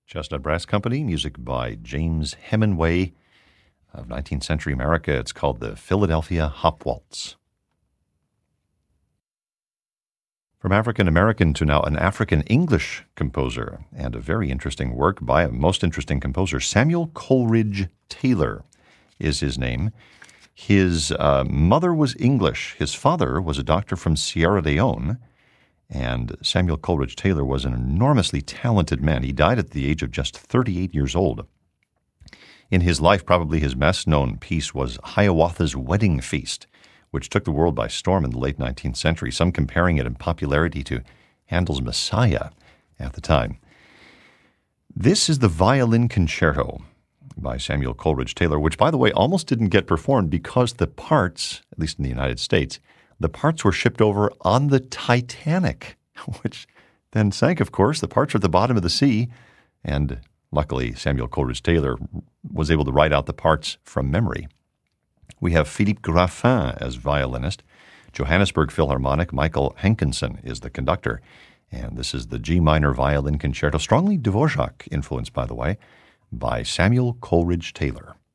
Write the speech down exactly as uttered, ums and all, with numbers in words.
Chestnut Brass Company, music by James Hemingway of nineteenth century America. It's called the Philadelphia Hop Waltz. From African American to now an African English composer, and a very interesting work by a most interesting composer. Samuel Coleridge Taylor is his name. His uh, mother was English. His father was a doctor from Sierra Leone. And Samuel Coleridge Taylor was an enormously talented man. He died at the age of just thirty-eight years old. In his life, probably his best known piece was Hiawatha's Wedding Feast, which took the world by storm in the late nineteenth century, some comparing it in popularity to Handel's Messiah at the time. This is the Violin Concerto by Samuel Coleridge Taylor, which, by the way, almost didn't get performed because the parts, at least in the United States, the parts were shipped over on the Titanic, which then sank, of course. The parts are at the bottom of the sea, and luckily Samuel Coleridge Taylor was able to write out the parts from memory. We have Philippe Graffin as violinist. Johannesburg Philharmonic, Michael Henkinson is the conductor. And this is the G minor violin concerto, strongly Dvorak influenced, by the way, by Samuel Coleridge Taylor.